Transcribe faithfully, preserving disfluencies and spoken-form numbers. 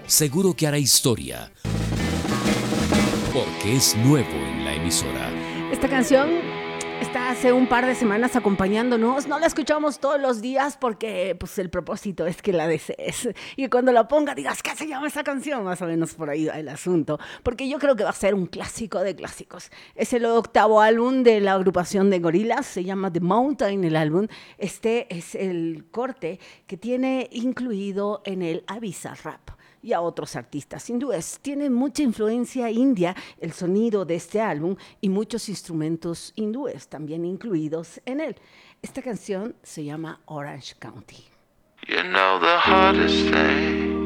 seguro que hará historia, porque es nuevo en la emisora. Esta canción está hace un par de semanas acompañándonos. No la escuchamos todos los días porque pues, el propósito es que la desees. Y cuando la ponga digas, ¿qué se llama esa canción? Más o menos por ahí va el asunto. Porque yo creo que va a ser un clásico de clásicos. Es el octavo álbum de la agrupación de Gorillaz. Se llama The Mountain, el álbum. Este es el corte que tiene incluido en el Bizarrap y a otros artistas hindúes. Tiene mucha influencia india el sonido de este álbum y muchos instrumentos hindúes también incluidos en él. Esta canción se llama Orange County. You know the hardest thing